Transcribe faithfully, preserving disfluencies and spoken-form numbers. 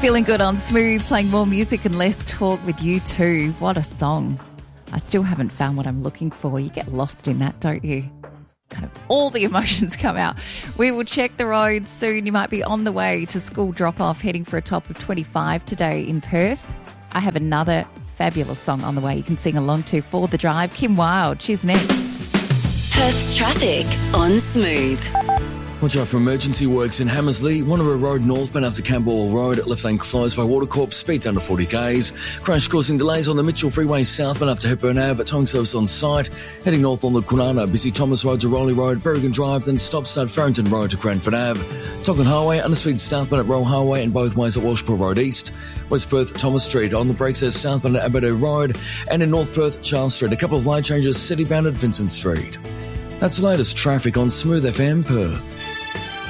Feeling good on Smooth, playing more music and less talk with you too. What a song. I still haven't found what I'm looking for. You get lost in that, don't you? Kind of all the emotions come out. We will check the roads soon. You might be on the way to school drop-off, heading for a top of twenty-five today in Perth. I have another fabulous song on the way you can sing along to for the drive. Kim Wilde, she's next. Perth's traffic on Smooth. Watch out for emergency works in Hammersley. Wanneroo Road northbound after Campbell Road. Left lane closed by Watercorp. Speeds under forty k's. Crash causing delays on the Mitchell Freeway southbound after Hepburn Ave. Towing service on site. Heading north on the Kwinana. Busy Thomas Road to Rowley Road. Berrigan Drive. Then stop start Farrington Road to Cranford Ave. Tonkin Highway. Underspeed southbound at Roe Highway and both ways at Walshpool Road East. West Perth Thomas Street. On the brakes as southbound at Aberdeen Road. And in North Perth Charles Street. A couple of lane changes. Citybound at Vincent Street. That's the latest traffic on Smooth F M Perth.